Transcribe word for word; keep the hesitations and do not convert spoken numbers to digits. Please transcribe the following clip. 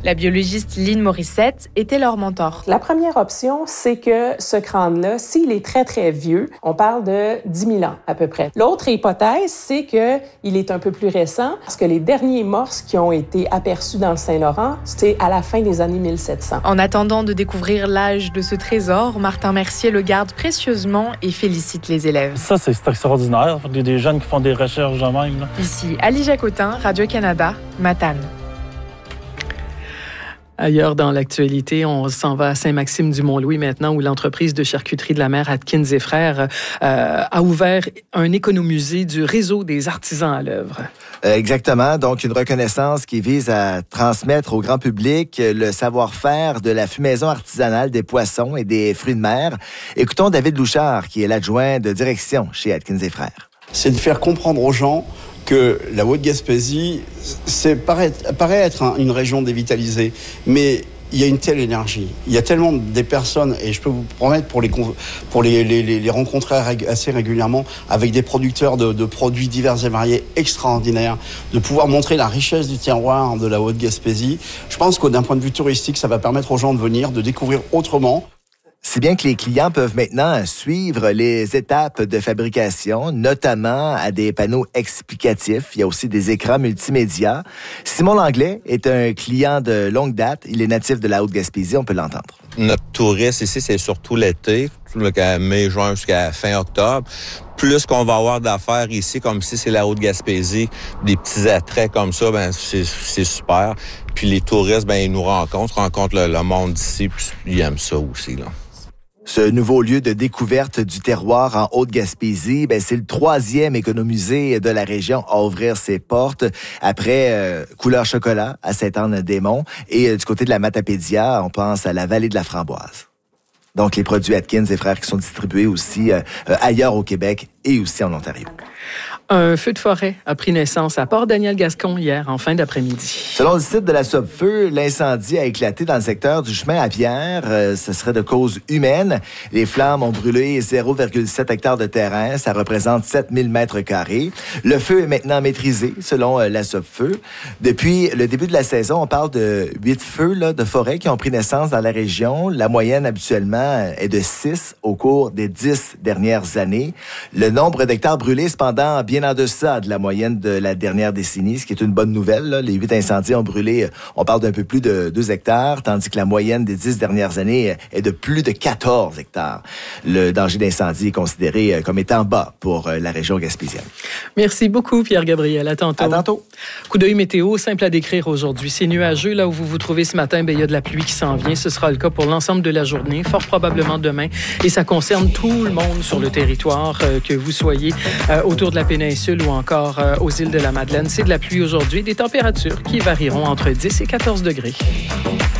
La biologiste Lynn Morissette était leur mentor. La première option, c'est que ce crâne-là, s'il est très, très vieux, on parle de dix mille ans à peu près. L'autre hypothèse, c'est qu'il est un peu plus récent parce que les derniers morses qui ont été aperçus dans le Saint-Laurent, c'était à la fin des années mille sept cents. En attendant de découvrir l'âge de ce trésor, Martin Mercier le garde précieusement et félicite les élèves. Ça, c'est extraordinaire. Il y a des jeunes qui font des recherches de même. Là. Ici, Ali Jacotin, Radio-Canada, Matane. Ailleurs dans l'actualité, on s'en va à Saint-Maxime-du-Mont-Louis maintenant, où l'entreprise de charcuterie de la mer Atkins et Frères euh, a ouvert un économusée du réseau des artisans à l'œuvre. Euh, exactement. Donc, une reconnaissance qui vise à transmettre au grand public le savoir-faire de la fumaison artisanale des poissons et des fruits de mer. Écoutons David Louchard, qui est l'adjoint de direction chez Atkins et Frères. C'est de faire comprendre aux gens que la Haute-Gaspésie, c'est paraît, paraît être un, une région dévitalisée, mais il y a une telle énergie, il y a tellement des personnes, et je peux vous promettre pour les, pour les, les, les rencontrer assez régulièrement avec des producteurs de, de produits divers et variés extraordinaires, de pouvoir montrer la richesse du terroir de la Haute-Gaspésie. Je pense que d'un point de vue touristique, ça va permettre aux gens de venir, de découvrir autrement. Si bien que les clients peuvent maintenant suivre les étapes de fabrication, notamment à des panneaux explicatifs. Il y a aussi des écrans multimédia. Simon Langlais est un client de longue date. Il est natif de la Haute-Gaspésie, on peut l'entendre. Notre touriste ici, c'est surtout l'été, de mai, juin jusqu'à fin octobre. Plus qu'on va avoir d'affaires ici, comme si c'est la Haute-Gaspésie, des petits attraits comme ça, ben c'est, c'est super. Puis les touristes, ben ils nous rencontrent, rencontrent le, le monde d'ici, puis ils aiment ça aussi, là. Ce nouveau lieu de découverte du terroir en Haute-Gaspésie, ben c'est le troisième économusée de la région à ouvrir ses portes après euh, Couleur Chocolat à Sainte-Anne-des-Monts et euh, du côté de la Matapédia, on pense à la vallée de la Framboise. Donc les produits Atkins et Frères qui sont distribués aussi euh, ailleurs au Québec et aussi en Ontario. Un feu de forêt a pris naissance à Port-Daniel-Gascon hier, en fin d'après-midi. Selon le site de la Sopfeu, l'incendie a éclaté dans le secteur du chemin à Pierre. Euh, ce serait de cause humaine. Les flammes ont brûlé zéro virgule sept hectares de terrain. Ça représente sept mille mètres carrés. Le feu est maintenant maîtrisé, selon euh, la Sopfeu. Depuis le début de la saison, on parle de huit feux là, de forêt qui ont pris naissance dans la région. La moyenne, habituellement, est de six au cours des dix dernières années. Le nombre d'hectares brûlés, cependant, bien en deçà de la moyenne de la dernière décennie, ce qui est une bonne nouvelle. Là. Les huit incendies ont brûlé, on parle d'un peu plus de deux hectares, tandis que la moyenne des dix dernières années est de plus de quatorze hectares. Le danger d'incendie est considéré comme étant bas pour la région gaspésienne. Merci beaucoup, Pierre-Gabriel. À tantôt. À tantôt. Coup d'œil météo, simple à décrire aujourd'hui. C'est nuageux. Là où vous vous trouvez ce matin, ben, il y a de la pluie qui s'en vient. Ce sera le cas pour l'ensemble de la journée, fort probablement demain. Et ça concerne tout le monde sur le territoire, euh, que vous soyez euh, autour de la péninsule ou encore euh, aux îles de la Madeleine. C'est de la pluie aujourd'hui, des températures qui varieront entre dix et quatorze degrés.